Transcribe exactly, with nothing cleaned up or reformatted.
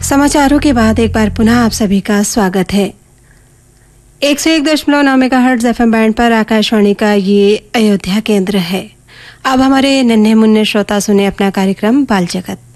समाचारों के बाद एक बार पुनः आप सभी का स्वागत है। एक सौ एक दशमलव नौ मेगाहर्ट्ज एफएम बैंड पर आकाशवाणी का ये अयोध्या केंद्र है। अब हमारे नन्हे मुन्ने श्रोता सुने अपना कार्यक्रम बाल जगत।